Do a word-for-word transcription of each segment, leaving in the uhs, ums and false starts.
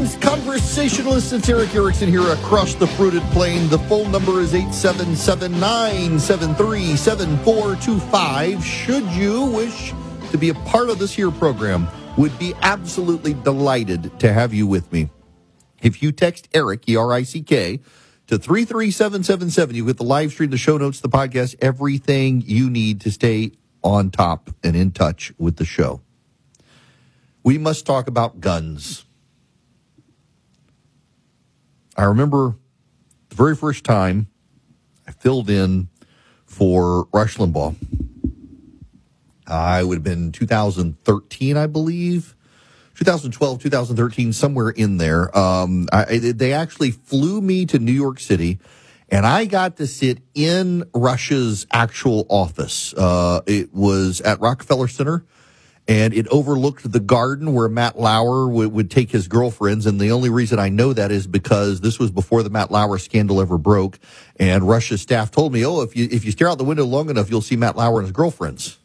Greetings, conversationalists. It's Eric Erickson here across the fruited plain. The phone number is eight seven seven, nine seven three, seven four two five. Should you wish to be a part of this here program, would be absolutely delighted to have you with me. If you text Eric, E R I C K, to three three seven seven seven, you get the live stream, the show notes, the podcast, everything you need to stay on top and in touch with the show. We must talk about guns. I remember the very first time I filled in for Rush Limbaugh. I would have been two thousand thirteen, I believe. twenty twelve, twenty thirteen, somewhere in there. Um, I, they actually flew me to New York City, and I got to sit in Rush's actual office. Uh, it was at Rockefeller Center, and it overlooked the garden where Matt Lauer would, would take his girlfriends. And the only reason I know that is because this was before the Matt Lauer scandal ever broke. And Rush's staff told me, oh, if you if you stare out the window long enough, you'll see Matt Lauer and his girlfriends.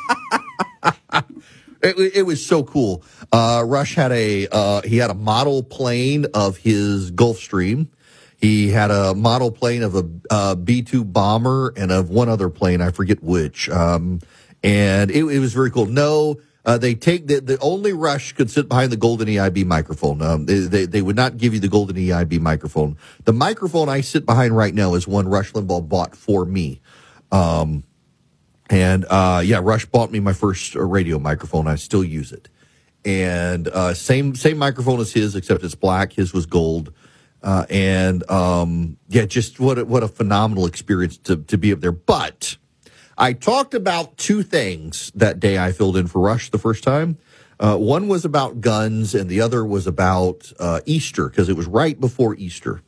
It, it was so cool. Uh, Rush had a, uh, he had a model plane of his Gulfstream. He had a model plane of a, uh, B two bomber and of one other plane. I forget which. Um, and it, it was very cool. No, uh, they take the, the only Rush could sit behind the golden E I B microphone. Um, they, they, they would not give you the golden E I B microphone. The microphone I sit behind right now is one Rush Limbaugh bought for me. Um, And, uh, yeah, Rush bought me my first uh, radio microphone. I still use it. And, uh, same, same microphone as his, except it's black. His was gold. Uh, and, um, yeah, just what a, what a phenomenal experience to, to be up there. But I talked about two things that day I filled in for Rush the first time. Uh, one was about guns and the other was about, uh, Easter, because it was right before Easter.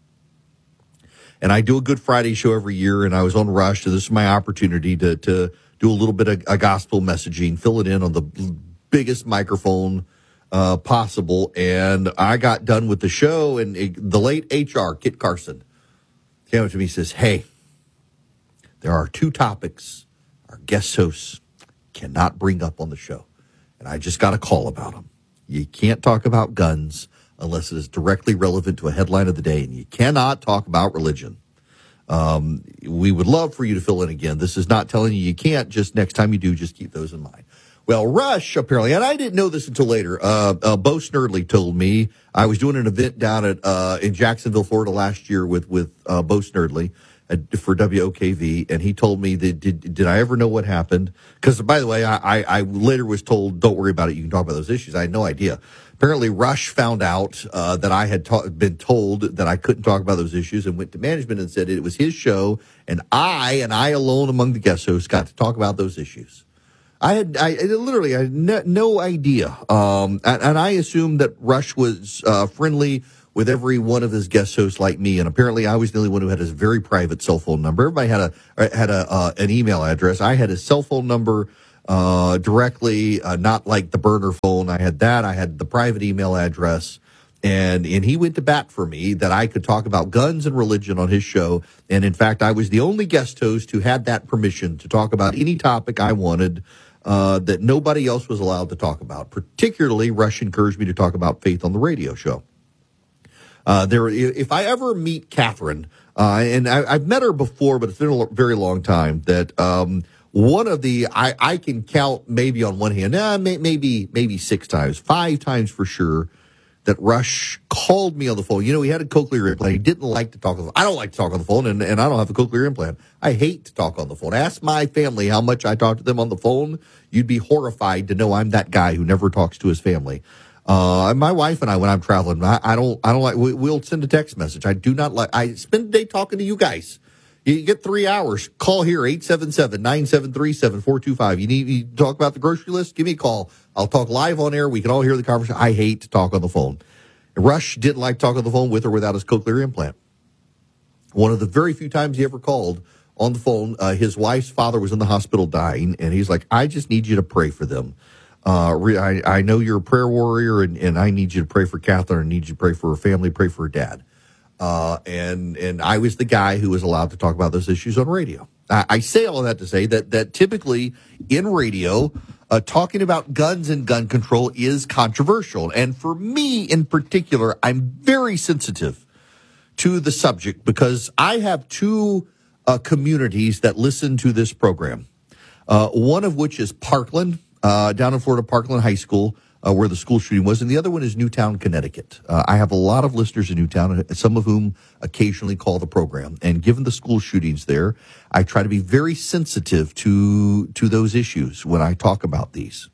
And I do a Good Friday show every year, and I was on Rush, so this is my opportunity to to do a little bit of a gospel messaging, fill it in on the biggest microphone uh, possible. And I got done with the show, and it, the late H R, Kit Carson, came up to me and says, hey, there are two topics our guest hosts cannot bring up on the show. And I just got a call about them. You can't talk about guns unless it is directly relevant to a headline of the day, and you cannot talk about religion. Um, we would love for you to fill in again. This is not telling you you can't. Just next time you do, just keep those in mind. Well, Rush, apparently, and I didn't know this until later, uh, uh, Bo Snerdley told me. I was doing an event down at uh, in Jacksonville, Florida last year with, with uh, Bo Snerdley at, for W O K V, and he told me, that, did did I ever know what happened? Because, by the way, I, I, I later was told, don't worry about it, you can talk about those issues. I had no idea. Apparently, Rush found out uh, that I had ta- been told that I couldn't talk about those issues and went to management and said it was his show, and I, and I alone among the guest hosts, got to talk about those issues. I had, I literally, I had no, no idea. Um, and, and I assumed that Rush was uh, friendly with every one of his guest hosts like me, and apparently I was the only one who had his very private cell phone number. Everybody had a had a uh, an email address. I had his cell phone number uh directly, uh, not like the burner phone. I had that. I had the private email address, and and he went to bat for me that I could talk about guns and religion on his show. And in fact, I was the only guest host who had that permission to talk about any topic I wanted, uh that nobody else was allowed to talk about. Particularly, Rush encouraged me to talk about faith on the radio show. Uh, there, if I ever meet Catherine, uh, and I, I've met her before, but it's been a very long time, that, um, one of the, I, I can count maybe on one hand, nah, may, maybe, maybe six times, five times for sure, that Rush called me on the phone. You know, he had a cochlear implant. He didn't like to talk on the phone. I don't like to talk on the phone, and, and I don't have a cochlear implant. I hate to talk on the phone. Ask my family how much I talk to them on the phone. You'd be horrified to know I'm that guy who never talks to his family. Uh, my wife and I, when I'm traveling, I, I don't, I don't like, we, we'll send a text message. I do not like, I spend the day talking to you guys. You get three hours. Call here, eight seven seven, nine seven three, seven four two five. You need you talk about the grocery list? Give me a call. I'll talk live on air. We can all hear the conversation. I hate to talk on the phone. Rush didn't like talking on the phone with or without his cochlear implant. One of the very few times he ever called on the phone, uh, his wife's father was in the hospital dying, and he's like, I just need you to pray for them. Uh, I, I know you're a prayer warrior, and, and I need you to pray for Catherine. I need you to pray for her family, pray for her dad. Uh, and, and I was the guy who was allowed to talk about those issues on radio. I, I say all of that to say that, that typically in radio, uh, talking about guns and gun control is controversial. And for me in particular, I'm very sensitive to the subject because I have two uh, communities that listen to this program. Uh, one of which is Parkland, uh, down in Florida, Parkland High School, uh, where the school shooting was. And the other one is Newtown, Connecticut. Uh, I have a lot of listeners in Newtown, some of whom occasionally call the program. And given the school shootings there, I try to be very sensitive to, to those issues when I talk about these.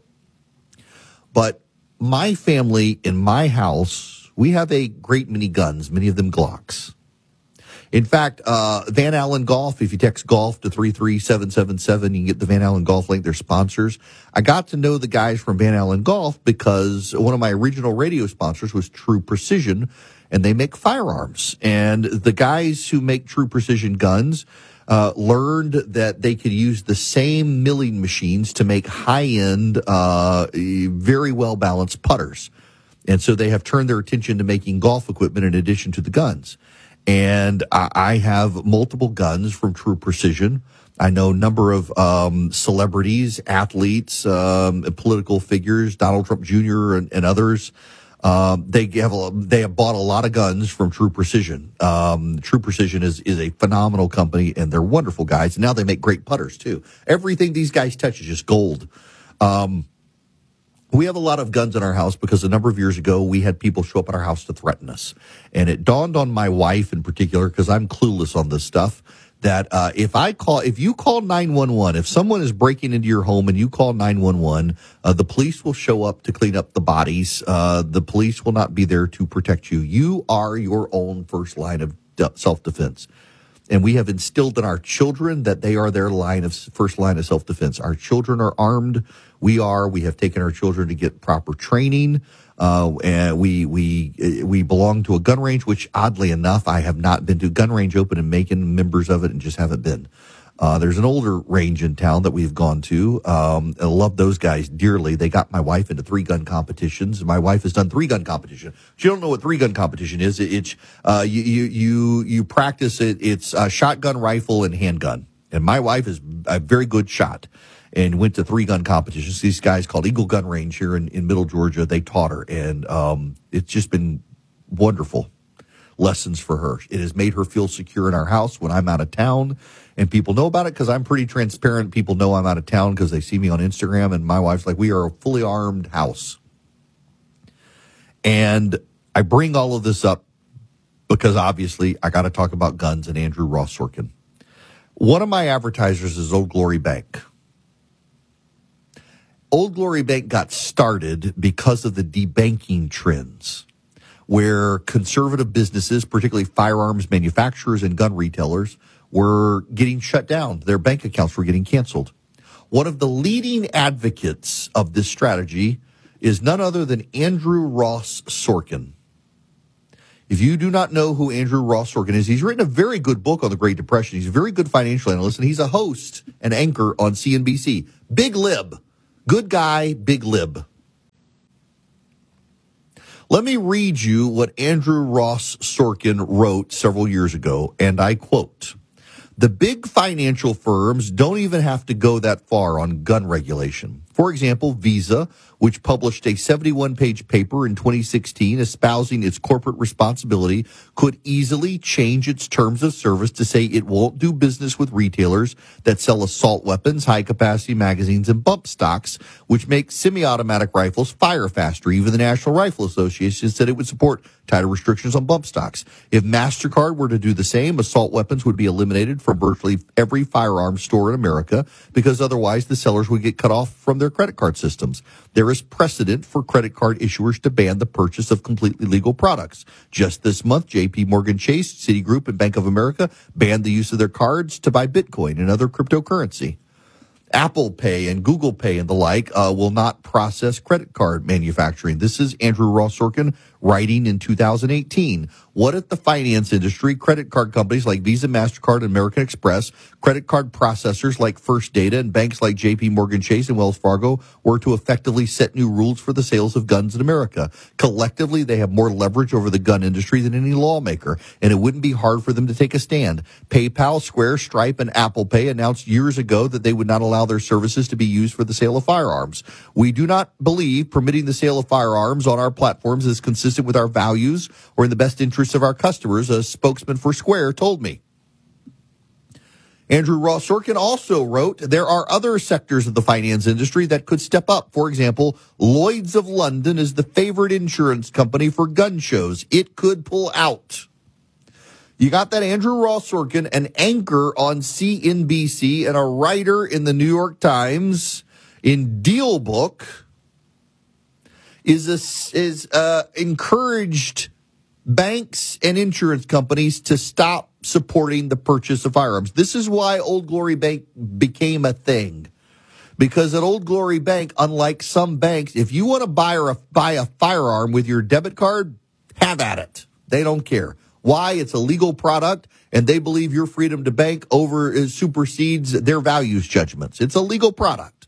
But my family in my house, we have a great many guns, many of them Glocks. In fact, uh, Van Allen Golf, if you text golf to three three seven seven seven, you can get the Van Allen Golf link. They're sponsors. I got to know the guys from Van Allen Golf because one of my original radio sponsors was True Precision, and they make firearms. And the guys who make True Precision guns uh, learned that they could use the same milling machines to make high-end, uh, very well-balanced putters. And so they have turned their attention to making golf equipment in addition to the guns. And I have multiple guns from True Precision. I know a number of um, celebrities, athletes, um, political figures, Donald Trump Junior and, and others. Um, they have a, they have bought a lot of guns from True Precision. Um, True Precision is is a phenomenal company, and they're wonderful guys. And now they make great putters too. Everything these guys touch is just gold. Um, We have a lot of guns in our house because a number of years ago, we had people show up at our house to threaten us. And it dawned on my wife in particular, because I'm clueless on this stuff, that uh, if I call, if you call nine one one, if someone is breaking into your home and you call nine one one, uh, the police will show up to clean up the bodies. Uh, the police will not be there to protect you. You are your own first line of self-defense. And we have instilled in our children that they are their line of first line of self-defense. Our children are armed. We are. We have taken our children to get proper training. Uh, and we we we belong to a gun range, which oddly enough, I have not been to. Gun range open in Macon, members of it, and just haven't been. Uh, there's an older range in town that we've gone to. Um, I love those guys dearly. They got my wife into three gun competitions. My wife has done three gun competition. She don't know what three gun competition is. It, it's uh, you you you you practice it. It's a shotgun, rifle, and handgun. And my wife is a very good shot and went to three gun competitions. These guys called Eagle Gun Range here in, in Middle Georgia. They taught her, and um, it's just been wonderful lessons for her. It has made her feel secure in our house when I'm out of town. And people know about it because I'm pretty transparent. People know I'm out of town because they see me on Instagram. And my wife's like, we are a fully armed house. And I bring all of this up because obviously I got to talk about guns and Andrew Ross Sorkin. One of my advertisers is Old Glory Bank. Old Glory Bank got started because of the debanking trends, where conservative businesses, particularly firearms manufacturers and gun retailers, were getting shut down. Their bank accounts were getting canceled. One of the leading advocates of this strategy is none other than Andrew Ross Sorkin. If you do not know who Andrew Ross Sorkin is, he's written a very good book on the Great Depression. He's a very good financial analyst, and he's a host and anchor on C N B C. Big lib. Good guy, big lib. Let me read you what Andrew Ross Sorkin wrote several years ago, and I quote, "The big financial firms don't even have to go that far on gun regulation. For example, Visa, which published a seventy-one page paper in twenty sixteen espousing its corporate responsibility, could easily change its terms of service to say it won't do business with retailers that sell assault weapons, high-capacity magazines, and bump stocks, which make semi-automatic rifles fire faster. Even the National Rifle Association said it would support tighter restrictions on bump stocks. If MasterCard were to do the same, assault weapons would be eliminated from virtually every firearms store in America because otherwise the sellers would get cut off from their credit card systems. There is precedent for credit card issuers to ban the purchase of completely legal products. Just this month, J P Morgan Chase, Citigroup, and Bank of America banned the use of their cards to buy Bitcoin and other cryptocurrency. Apple Pay and Google Pay and the like uh, will not process credit card manufacturing." This is Andrew Ross Sorkin writing in two thousand eighteen. What if the finance industry, credit card companies like Visa, MasterCard, and American Express, credit card processors like First Data, and banks like J P Morgan Chase and Wells Fargo were to effectively set new rules for the sales of guns in America? Collectively, they have more leverage over the gun industry than any lawmaker, and it wouldn't be hard for them to take a stand. PayPal, Square, Stripe, and Apple Pay announced years ago that they would not allow their services to be used for the sale of firearms. We do not believe permitting the sale of firearms on our platforms is consistent with our values or in the best interests of our customers, a spokesman for Square told me. Andrew Ross Sorkin also wrote, there are other sectors of the finance industry that could step up. For example, Lloyd's of London is the favorite insurance company for gun shows. It could pull out. You got that? Andrew Ross Sorkin, an anchor on C N B C and a writer in the New York Times in DealBook, is a, is uh, encouraged banks and insurance companies to stop supporting the purchase of firearms. This is why Old Glory Bank became a thing. Because at Old Glory Bank, unlike some banks, if you want to buy or buy a firearm with your debit card, have at it. They don't care. Why? It's a legal product, and they believe your freedom to bank over supersedes their values judgments. It's a legal product.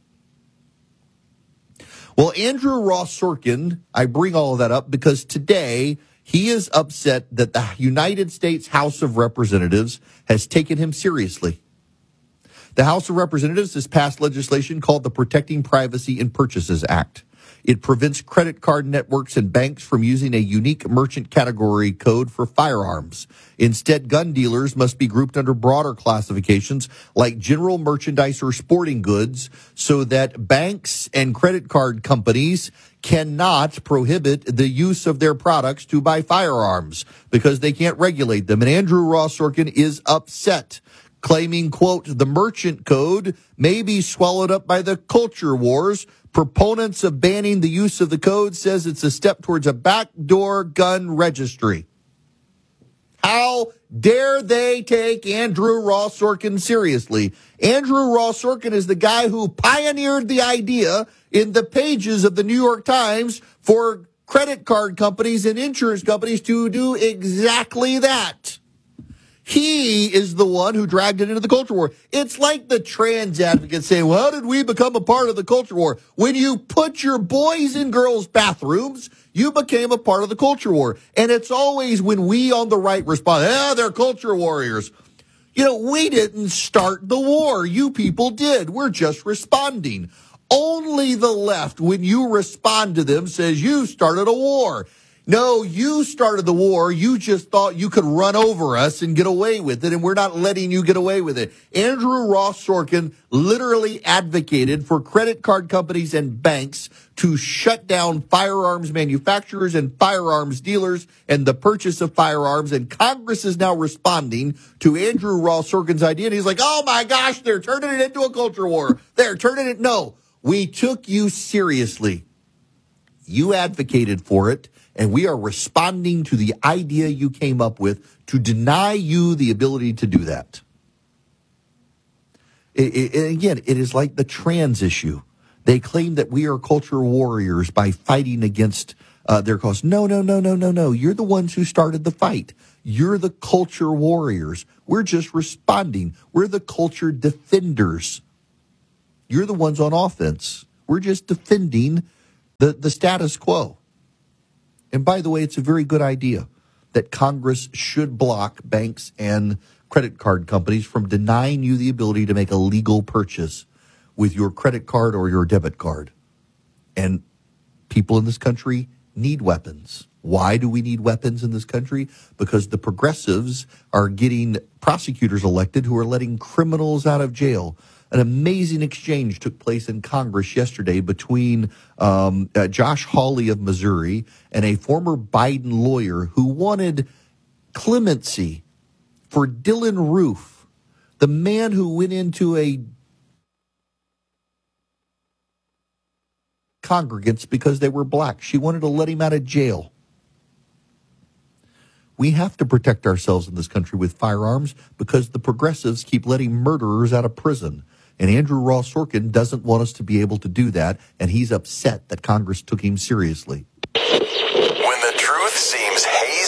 Well, Andrew Ross Sorkin, I bring all of that up because today he is upset that the United States House of Representatives has taken him seriously. The House of Representatives has passed legislation called the Protecting Privacy in Purchases Act. It prevents credit card networks and banks from using a unique merchant category code for firearms. Instead, gun dealers must be grouped under broader classifications like general merchandise or sporting goods so that banks and credit card companies cannot prohibit the use of their products to buy firearms because they can't regulate them. And Andrew Ross Sorkin is upset, claiming, quote, the merchant code may be swallowed up by the culture wars. Proponents of banning the use of the code says it's a step towards a backdoor gun registry. How dare they take Andrew Ross Sorkin seriously? Andrew Ross Sorkin is the guy who pioneered the idea in the pages of the New York Times for credit card companies and insurance companies to do exactly that. He is the one who dragged it into the culture war. It's like the trans advocates saying, well, how did we become a part of the culture war? When you put your boys in girls' bathrooms, you became a part of the culture war. And it's always when we on the right respond, ah, they're culture warriors. You know, we didn't start the war. You people did. We're just responding. Only the left, when you respond to them, says you started a war. No, you started the war. You just thought you could run over us and get away with it, and we're not letting you get away with it. Andrew Ross Sorkin literally advocated for credit card companies and banks to shut down firearms manufacturers and firearms dealers and the purchase of firearms, and Congress is now responding to Andrew Ross Sorkin's idea, and he's like, oh my gosh, they're turning it into a culture war. They're turning it. No, we took you seriously. You advocated for it. And we are responding to the idea you came up with to deny you the ability to do that. It, it, and again, it is like the trans issue. They claim that we are culture warriors by fighting against uh, their cause. No, no, no, no, no, no. You're the ones who started the fight. You're the culture warriors. We're just responding. We're the culture defenders. You're the ones on offense. We're just defending the, the status quo. And by the way, it's a very good idea that Congress should block banks and credit card companies from denying you the ability to make a legal purchase with your credit card or your debit card. And people in this country need weapons. Why do we need weapons in this country? Because the progressives are getting prosecutors elected who are letting criminals out of jail. An amazing exchange took place in Congress yesterday between um, uh, Josh Hawley of Missouri and a former Biden lawyer who wanted clemency for Dylan Roof, the man who went into a congregants because they were black. She wanted to let him out of jail. We have to protect ourselves in this country with firearms because the progressives keep letting murderers out of prison. And Andrew Ross Sorkin doesn't want us to be able to do that, and he's upset that Congress took him seriously. When the truth seems hazy,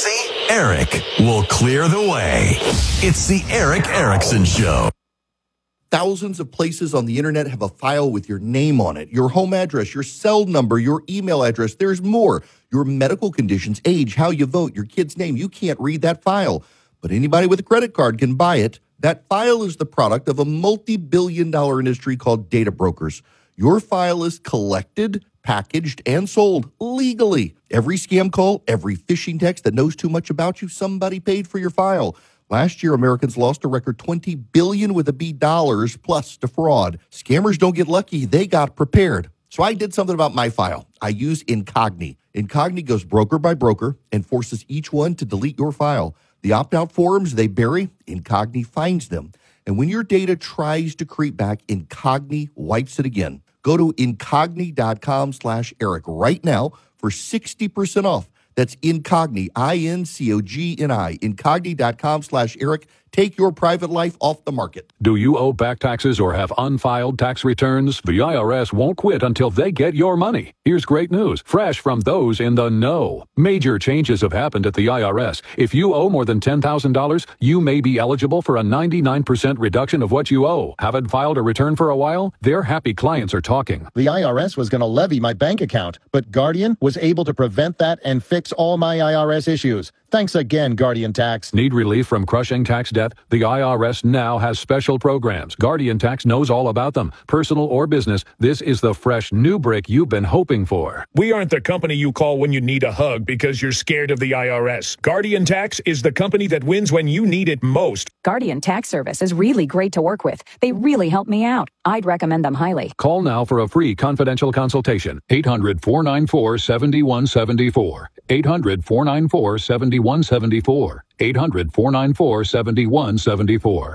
Eric will clear the way. It's the Eric Erickson Show. Thousands of places on the internet have a file with your name on it, your home address, your cell number, your email address. There's more. Your medical conditions, age, how you vote, your kid's name. You can't read that file, but anybody with a credit card can buy it. That file is the product of a multi-billion dollar industry called data brokers. Your file is collected, packaged, and sold legally. Every scam call, every phishing text that knows too much about you, somebody paid for your file. Last year, Americans lost a record twenty billion dollars with a B dollars plus to fraud. Scammers don't get lucky. They got prepared. So I did something about my file. I use Incogni. Incogni goes broker by broker and forces each one to delete your file. The opt-out forms they bury, Incogni finds them. And when your data tries to creep back, Incogni wipes it again. Go to Incogni.com slash Eric right now for sixty percent off. That's Incogni, I N C O G N I, Incogni.com slash Eric. Take your private life off the market. Do you owe back taxes or have unfiled tax returns? The I R S won't quit until they get your money. Here's great news, fresh from those in the know. Major changes have happened at the I R S. If you owe more than ten thousand dollars, you may be eligible for a ninety-nine percent reduction of what you owe. Haven't filed a return for a while? Their happy clients are talking. The I R S was going to levy my bank account, but Guardian was able to prevent that and fix all my I R S issues. Thanks again, Guardian Tax. Need relief from crushing tax debt? The I R S now has special programs. Guardian Tax knows all about them. Personal or business, this is the fresh new break you've been hoping for. We aren't the company you call when you need a hug because you're scared of the I R S. Guardian Tax is the company that wins when you need it most. Guardian Tax Service is really great to work with. They really help me out. I'd recommend them highly. Call now for a free confidential consultation. eight hundred, four nine four, seven one seven four. eight hundred, four nine four, seven one seven four. eight hundred, four nine four, seven one seven four.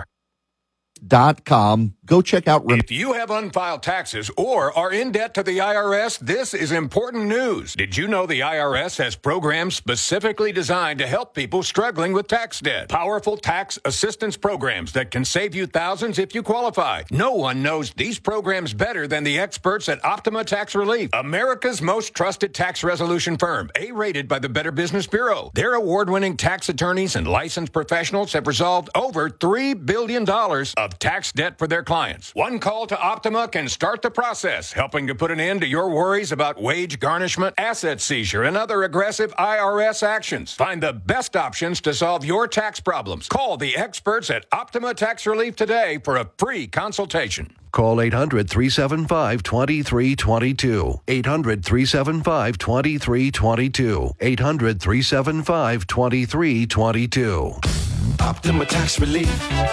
Dot com. Go check out. If you have unfiled taxes or are in debt to the I R S, this is important news. Did you know the I R S has programs specifically designed to help people struggling with tax debt? Powerful tax assistance programs that can save you thousands if you qualify. No one knows these programs better than the experts at Optima Tax Relief, America's most trusted tax resolution firm, A-rated by the Better Business Bureau. Their award-winning tax attorneys and licensed professionals have resolved over three billion dollars of tax debt for their clients. One call to Optima can start the process, helping to put an end to your worries about wage garnishment, asset seizure, and other aggressive I R S actions. Find the best options to solve your tax problems. Call the experts at Optima Tax Relief today for a free consultation. Call eight hundred, three seven five, two three two two. eight hundred, three seven five, two three two two. eight hundred, three seven five, two three two two. Optima Tax Relief.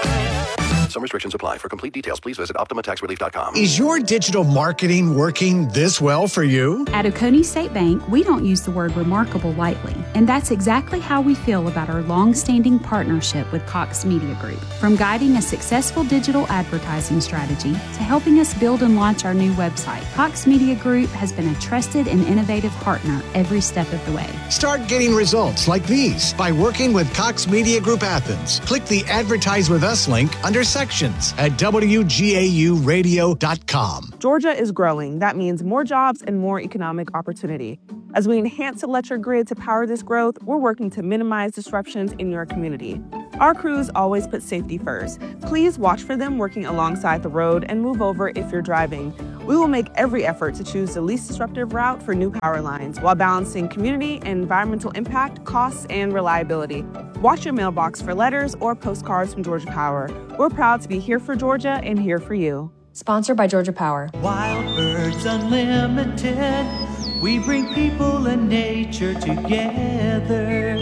Some restrictions apply. For complete details, please visit Optima Tax Relief dot com. Is your digital marketing working this well for you? At Oconee State Bank, we don't use the word remarkable lightly, and that's exactly how we feel about our long-standing partnership with Cox Media Group. From guiding a successful digital advertising strategy to helping us build and launch our new website, Cox Media Group has been a trusted and innovative partner every step of the way. Start getting results like these by working with Cox Media Group Athens. Click the Advertise With Us link under sections at W G A U radio dot com. Georgia is growing. That means more jobs and more economic opportunity. As we enhance the electric grid to power this growth, we're working to minimize disruptions in your community. Our crews always put safety first. Please watch for them working alongside the road and move over if you're driving. We will make every effort to choose the least disruptive route for new power lines while balancing community and environmental impact, costs, and reliability. Watch your mailbox for letters or postcards from Georgia Power. We're proud to be here for Georgia and here for you. Sponsored by Georgia Power. Wild Birds Unlimited. We bring people and nature together.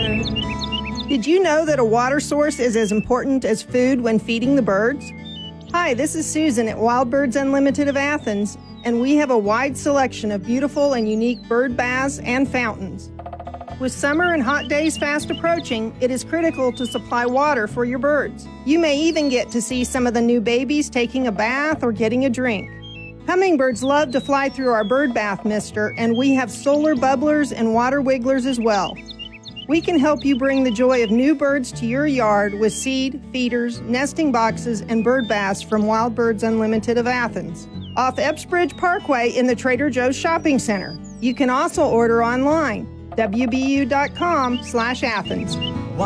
Did you know that a water source is as important as food when feeding the birds? Hi, this is Susan at Wild Birds Unlimited of Athens, and we have a wide selection of beautiful and unique bird baths and fountains. With summer and hot days fast approaching, it is critical to supply water for your birds. You may even get to see some of the new babies taking a bath or getting a drink. Hummingbirds love to fly through our bird bath mister, and we have solar bubblers and water wigglers as well. We can help you bring the joy of new birds to your yard with seed, feeders, nesting boxes, and bird baths from Wild Birds Unlimited of Athens, off Epsbridge Parkway in the Trader Joe's Shopping Center. You can also order online, W B U dot com slash Athens.